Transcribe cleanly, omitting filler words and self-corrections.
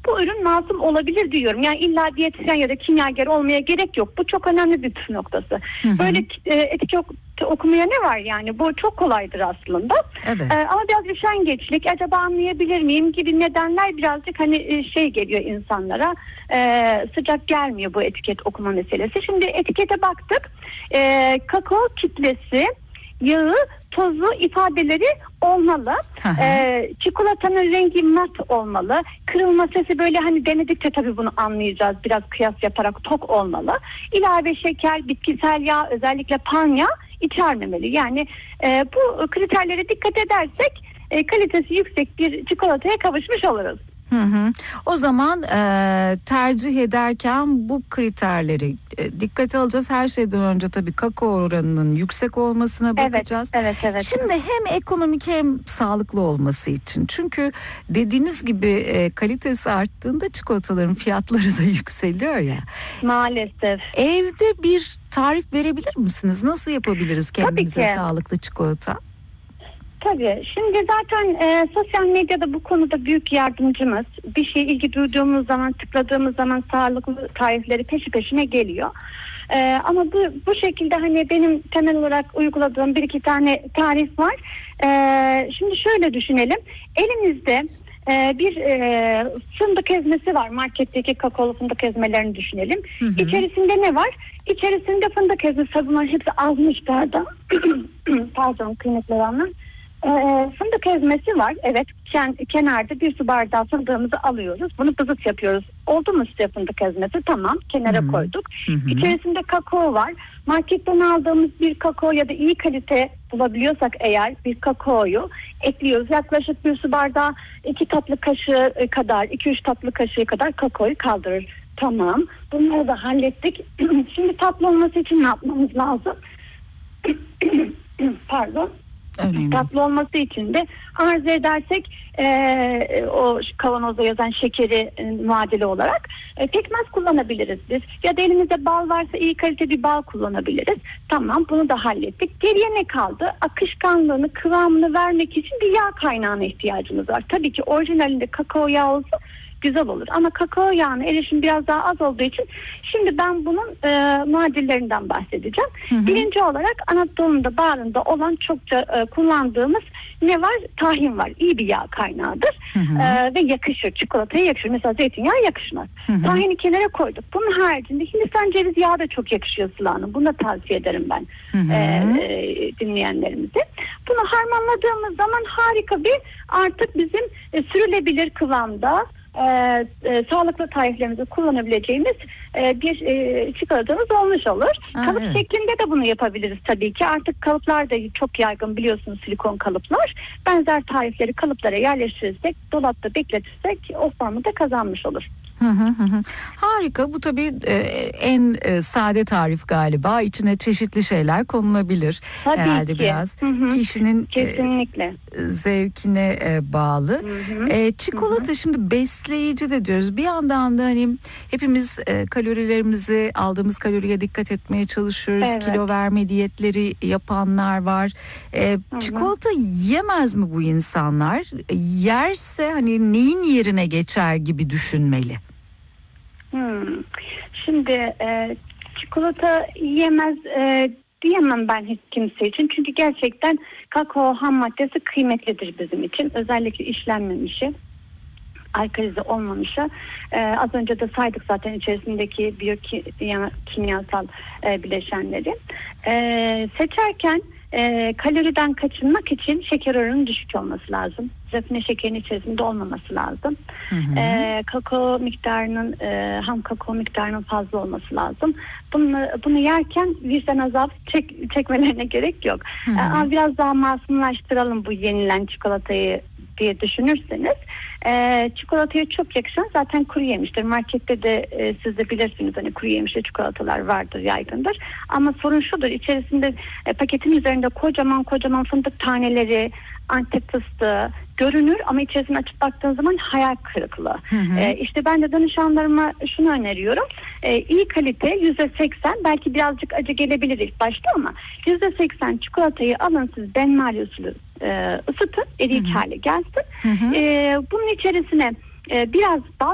bu ürün masum olabilir diyorum. Yani illa diyetisyen ya da kimyager olmaya gerek yok. Bu çok önemli bir püf noktası. Böyle etiket okumaya ne var yani? Bu çok kolaydır aslında. Evet. Ama biraz üşengeçlik, acaba anlayabilir miyim gibi nedenler birazcık hani şey geliyor insanlara. Sıcak gelmiyor bu etiket okuma meselesi. Şimdi etikete baktık. Kakao kütlesi, yağı, tozu ifadeleri olmalı. Çikolatanın rengi mat olmalı. Kırılma sesi böyle hani denedikçe tabii bunu anlayacağız. Biraz kıyas yaparak tok olmalı. İlave şeker, bitkisel yağ, özellikle palm yağı içermemeli. Yani bu kriterlere dikkat edersek kalitesi yüksek bir çikolataya kavuşmuş oluruz. O zaman tercih ederken bu kriterleri dikkate alacağız. Her şeyden önce tabii kakao oranının yüksek olmasına bakacağız. Evet. Şimdi hem ekonomik hem sağlıklı olması için. Çünkü dediğiniz gibi kalitesi arttığında çikolataların fiyatları da yükseliyor ya. Maalesef. Evde bir tarif verebilir misiniz? Nasıl yapabiliriz kendimize sağlıklı çikolata? Tabii. Şimdi zaten sosyal medyada bu konuda büyük yardımcımız. Bir şeye ilgi duyduğumuz zaman, tıkladığımız zaman sağlıklı tarifleri peşi peşine geliyor. Ama bu şekilde hani benim temel olarak uyguladığım bir iki tane tarif var. Şimdi şöyle düşünelim. Elimizde bir fındık ezmesi var. Marketteki kakaolu fındık ezmelerini düşünelim. İçerisinde ne var? İçerisinde fındık ezmesi, bunların hepsi az miktarda. Pardon, kıymetli olanlar. Fındık ezmesi var. Evet, kenarda bir su bardağı fındığımızı alıyoruz. Bunu bızıt yapıyoruz. Oldu mu size fındık ezmesi? Tamam, kenara koyduk. İçerisinde kakao var. Marketten aldığımız bir kakao ya da iyi kalite bulabiliyorsak eğer bir kakaoyu ekliyoruz. Yaklaşık bir su bardağı 2 tatlı kaşığı kadar, 2-3 tatlı kaşığı kadar kakaoyu kaldırır. Tamam, bunları da hallettik. Şimdi tatlı olması için ne yapmamız lazım? Pardon. Önemli. Tatlı olması için de arzu edersek o kavanozda yazan şekeri muadili olarak pekmez kullanabiliriz biz. Ya da elimizde bal varsa iyi kalite bir bal kullanabiliriz. Tamam, bunu da hallettik. Geriye ne kaldı? Akışkanlığını, kıvamını vermek için bir yağ kaynağına ihtiyacımız var. Tabii ki orijinalinde kakao yağı olsa güzel olur. Ama kakao yağına erişim biraz daha az olduğu için şimdi ben bunun muadillerinden bahsedeceğim. Birinci olarak Anadolu'nun bağrında olan çokça kullandığımız ne var? Tahin var. İyi bir yağ kaynağıdır. Ve yakışır. Çikolataya yakışır. Mesela zeytinyağı yakışmaz. Tahini kenara koyduk. Bunun haricinde Hindistan cevizi yağı da çok yakışıyor Sıla Hanım. Bunu da tavsiye ederim ben dinleyenlerimize. Bunu harmanladığımız zaman harika bir artık bizim sürülebilir kıvamda sağlıklı tariflerimizi kullanabileceğimiz bir çikolatamız olmuş olur. Kalıp şeklinde de bunu yapabiliriz tabii ki. Artık kalıplar da çok yaygın, biliyorsunuz, silikon kalıplar. Benzer tarifleri kalıplara yerleştirirsek, dolapta bekletirsek o formu da kazanmış olur. Harika. Bu tabii en sade tarif galiba. İçine çeşitli şeyler konulabilir. Tabii herhalde ki. biraz kişinin kesinlikle zevkine bağlı. Çikolata şimdi besleyici de diyoruz. Bir yandan da hani hepimiz kalorilerimizi, aldığımız kaloriye dikkat etmeye çalışıyoruz. Evet. Kilo verme diyetleri yapanlar var. Çikolata yemez mi bu insanlar? Yerse hani neyin yerine geçer gibi düşünmeli? Şimdi çikolata yiyemez diyemem ben hiç kimse için. Çünkü gerçekten kakao ham maddesi kıymetlidir bizim için. Özellikle işlenmemişi, alkalize olmamışı. Az önce de saydık zaten içerisindeki biyokimyasal bileşenleri. Seçerken kaloriden kaçınmak için şeker oranının düşük olması lazım. Rafine şekerin içerisinde olmaması lazım. Kakao miktarının, ham kakao miktarının fazla olması lazım. Bunu yerken vicdan azabı çekmelerine gerek yok. Biraz daha masumlaştıralım bu yenilen çikolatayı diye düşünürseniz çikolataya çok yakışan zaten kuru yemiştir. Markette de siz de bilirsiniz, hani kuru yemişli çikolatalar vardır, yaygındır. Ama sorun şudur, içerisinde paketin üzerinde kocaman fındık taneleri, Antep fıstığı görünür ama içerisini açıp baktığın zaman hayal kırıklığı. İşte ben de danışanlarıma şunu öneriyorum. İyi kalite %80, belki birazcık acı gelebilir ilk başta ama %80 çikolatayı alın siz benmari usulü ısıtın, eriyik hale gelsin. Bunun içerisine biraz bal